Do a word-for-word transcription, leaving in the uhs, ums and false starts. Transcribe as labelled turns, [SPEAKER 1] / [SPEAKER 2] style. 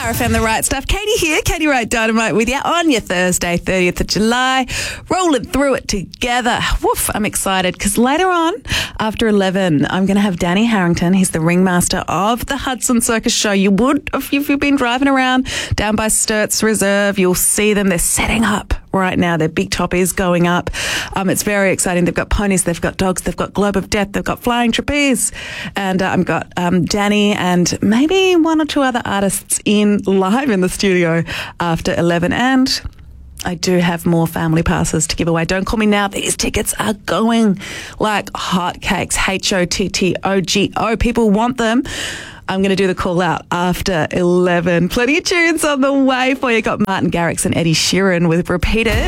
[SPEAKER 1] R F M, the right stuff. Katie here, Katie Wright Dynamite with you on your Thursday, thirtieth of July. Rolling through it together. Woof, I'm excited because later on, after eleven, I'm going to have Danny Harrington. He's the ringmaster of the Hudson Circus Show. You would, if you've been driving around down by Sturts Reserve, you'll see them. They're setting up right now. Their big top is going up. Um, it's very exciting. They've got ponies, they've got dogs, they've got Globe of Death, they've got Flying Trapeze. And uh, I've got um, Danny and maybe one or two other artists in live in the studio after eleven. And I do have more family passes to give away. Don't call me now. These tickets are going like hotcakes. H O T T O G O. People want them. I'm going to do the call out after eleven. Plenty of tunes on the way for you. Got Martin Garrix and Eddie Sheeran with Repeat It.